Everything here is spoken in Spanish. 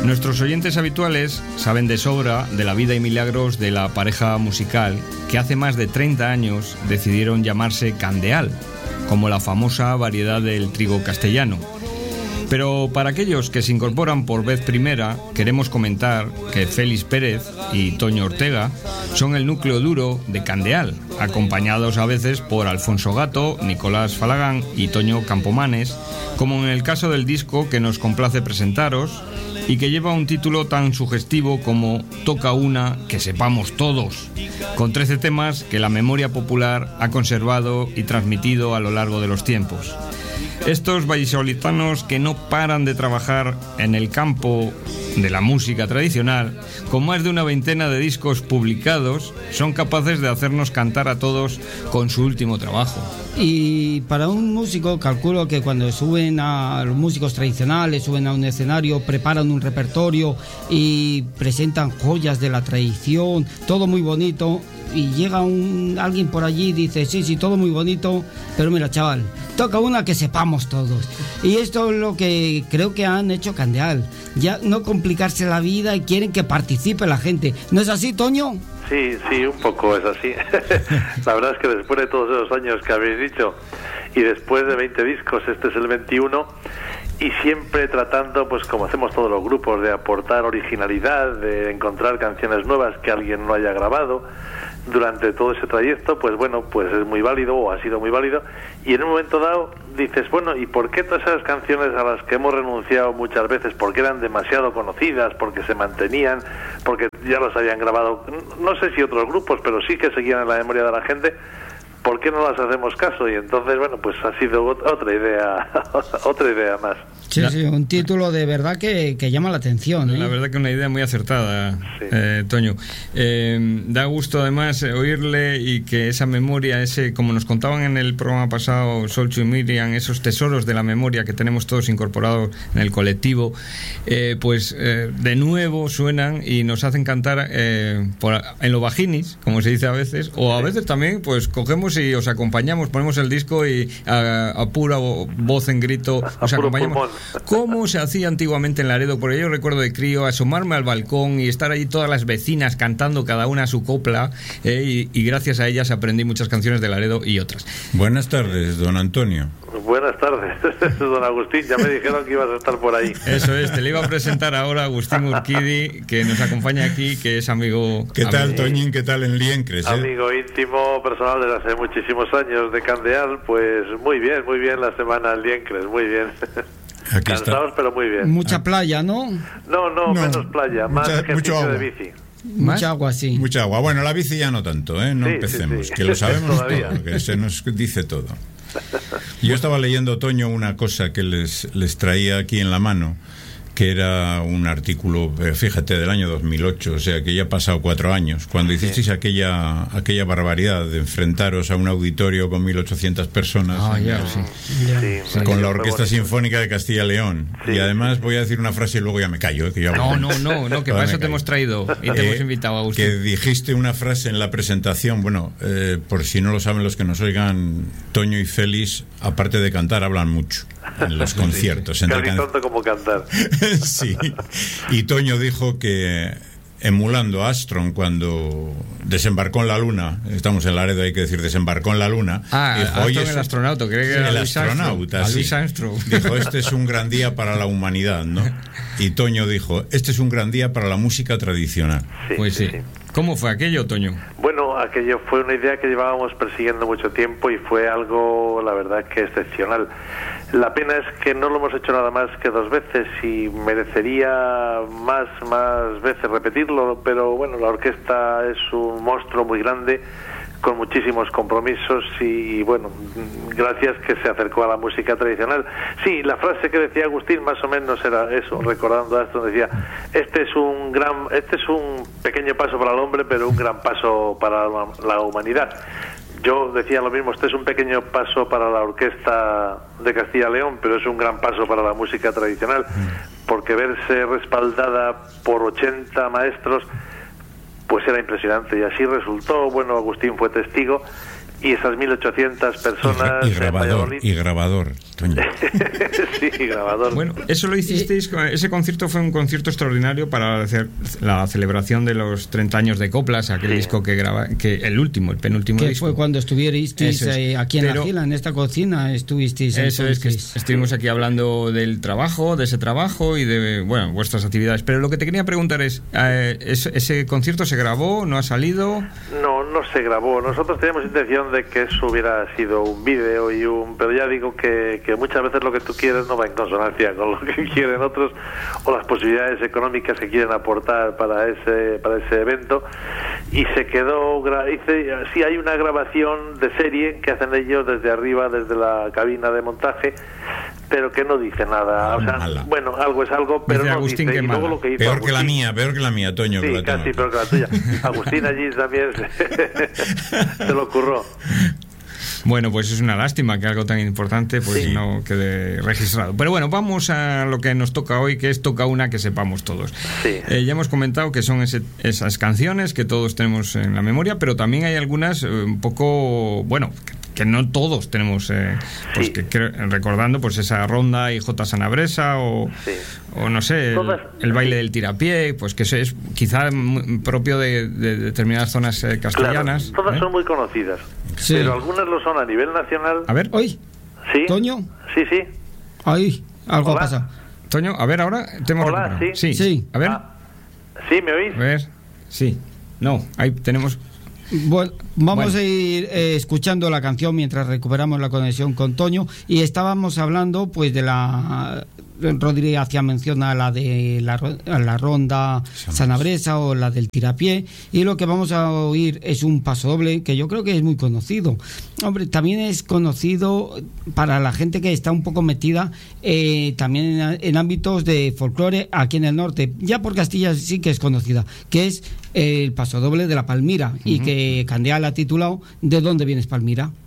Nuestros oyentes habituales saben de sobra de la vida y milagros de la pareja musical que hace más de 30 años decidieron llamarse Candeal, como la famosa variedad del trigo castellano. Pero para aquellos que se incorporan por vez primera, queremos comentar que Félix Pérez y Toño Ortega son el núcleo duro de Candeal, acompañados a veces por Alfonso Gato, Nicolás Falagán y Toño Campomanes, como en el caso del disco que nos complace presentaros y que lleva un título tan sugestivo como Toca una que sepamos todos, con 13 temas que la memoria popular ha conservado y transmitido a lo largo de los tiempos. Estos vallisolitanos que no paran de trabajar en el campo de la música tradicional, con más de una veintena de discos publicados, son capaces de hacernos cantar a todos con su último trabajo. Y para un músico, calculo que cuando suben a los músicos tradicionales, suben a un escenario, preparan un repertorio y presentan joyas de la tradición, todo muy bonito, y llega alguien por allí y dice, sí, todo muy bonito, pero mira, chaval, toca una que sepamos todos. Y esto es lo que creo que han hecho Candeal, ya no complicarse la vida y quieren que participe la gente. ¿No es así, Toño? Sí, un poco es así. La verdad es que después de todos esos años que habéis dicho y después de 20 discos, este es el 21, y siempre tratando, pues como hacemos todos los grupos, de aportar originalidad, de encontrar canciones nuevas que alguien no haya grabado durante todo ese trayecto, pues bueno, pues es muy válido o ha sido muy válido, y en un momento dado dices, bueno, ¿y por qué todas esas canciones a las que hemos renunciado muchas veces? Porque eran demasiado conocidas, porque se mantenían, porque ya las habían grabado, no sé si otros grupos, pero sí que seguían en la memoria de la gente. ¿Por qué no las hacemos caso? Y entonces, bueno, pues ha sido otra idea más. Sí, un título de verdad que llama la atención, ¿eh? La verdad que una idea muy acertada, sí. Toño. Da gusto además oírle y que esa memoria, como nos contaban en el programa pasado Solcho y Miriam, esos tesoros de la memoria que tenemos todos incorporados en el colectivo, de nuevo suenan y nos hacen cantar en lo vaginis, como se dice a veces, o a veces también pues cogemos y os acompañamos, ponemos el disco y a pura voz en grito os acompañamos. Pulmón. ¿Cómo se hacía antiguamente en Laredo? Porque yo recuerdo de crío asomarme al balcón y estar allí todas las vecinas cantando cada una su copla, y gracias a ellas aprendí muchas canciones de Laredo y otras. Buenas tardes, don Antonio. Buenas tardes, don Agustín, ya me dijeron que ibas a estar por ahí. Eso es, te le iba a presentar ahora a Agustín Urquidi, que nos acompaña aquí, que es amigo... ¿Qué tal, Toñín? ¿Qué tal en Liencres? Amigo íntimo, personal desde hace muchísimos años de Candeal, pues muy bien la semana en Liencres, muy bien. Aquí cansados, está. Pero muy bien. Mucha playa, ¿no? No, menos playa, más ejercicio de bici. Mucha agua, sí. Mucha agua. Bueno, la bici ya no tanto, ¿no? Sí, empecemos, sí. Que lo sabemos todo, que se nos dice todo. Yo estaba leyendo, Toño, una cosa que les traía aquí en la mano, que era un artículo, fíjate, del año 2008, o sea que ya ha pasado 4 años, cuando hicisteis aquella barbaridad de enfrentaros a un auditorio con 1.800 personas con la Orquesta Sinfónica de Castilla y León. Y además voy a decir una frase y luego ya me callo. Que ya no, que para eso te hemos traído y te hemos invitado, Agustín. Que dijiste una frase en la presentación, por si no lo saben los que nos oigan, Toño y Félix, aparte de cantar, hablan mucho en los conciertos. Casi tanto como cantar. Sí, y Toño dijo que emulando a Armstrong cuando desembarcó en la Luna, estamos en Laredo, hay que decir desembarcó en la Luna, dijo, Armstrong, el astronauta, creo que era el astronauta, sí. Dijo, este es un gran día para la humanidad, ¿no? Y Toño dijo, este es un gran día para la música tradicional. Pues sí. ¿Cómo fue aquello, Toño? Bueno, aquello fue una idea que llevábamos persiguiendo mucho tiempo y fue algo, la verdad, que excepcional. La pena es que no lo hemos hecho nada más que 2 veces y merecería más veces repetirlo, pero bueno, la orquesta es un monstruo muy grande, con muchísimos compromisos y bueno, gracias que se acercó a la música tradicional. Sí, la frase que decía Agustín más o menos era eso, recordando a esto, decía, este es un pequeño paso para el hombre, pero un gran paso para la humanidad. Yo decía lo mismo, este es un pequeño paso para la orquesta de Castilla y León, pero es un gran paso para la música tradicional, porque verse respaldada por 80 maestros pues era impresionante, y así resultó. Bueno, Agustín fue testigo, y esas 1.800 personas y grabador, Toño. Sí, grabador. Bueno, eso lo hicisteis, ese concierto fue un concierto extraordinario para hacer la celebración de los 30 años de Coplas, aquel disco que el penúltimo que disco. Fue cuando estuvierais aquí en la Gila, en esta cocina, estuvisteis. Eso es, que estuvimos aquí hablando del trabajo, de ese trabajo y de, bueno, vuestras actividades. Pero lo que te quería preguntar es, ¿ese concierto se grabó? ¿No ha salido? No se grabó. Nosotros teníamos intención de que eso hubiera sido un vídeo pero ya digo que muchas veces lo que tú quieres no va en consonancia con lo que quieren otros o las posibilidades económicas que quieren aportar para ese evento, y se quedó. Sí, hay una grabación de serie que hacen ellos desde arriba, desde la cabina de montaje, pero que no dice nada. O sea, bueno, algo es algo, pero no Agustín, dice. Y luego lo que hizo peor Agustín, que la mía, Toño. Sí, que casi peor que la tuya. Agustín allí también se lo ocurrió. Bueno, pues es una lástima que algo tan importante pues no quede registrado. Pero bueno, vamos a lo que nos toca hoy, que es Toca Una que sepamos todos. Sí. Ya hemos comentado que son esas canciones que todos tenemos en la memoria, pero también hay algunas un poco, bueno, que no todos tenemos, pues recordando pues esa ronda y J. Sanabresa o no sé, el baile del tirapié, pues que eso es quizá propio de determinadas zonas castellanas. Claro, todas son muy conocidas, pero algunas lo son a nivel nacional. A ver, ¿hoy? ¿Sí? ¿Toño? Sí. Ahí, algo pasa. Toño, a ver, ahora te hemos recuperado. Sí. A ver. ¿Sí, me oís? A ver, sí. No, ahí tenemos... Bueno, vamos a ir escuchando la canción mientras recuperamos la conexión con Toño, y estábamos hablando pues de la... Rodríguez hacía mención a la de la ronda Sanabresa o la del tirapié, y lo que vamos a oír es un pasodoble que yo creo que es muy conocido. Hombre, también es conocido para la gente que está un poco metida también en ámbitos de folclore aquí en el norte. Ya por Castilla sí que es conocida, que es el pasodoble de la Palmira, y que Candeal ha titulado ¿De dónde vienes, Palmira?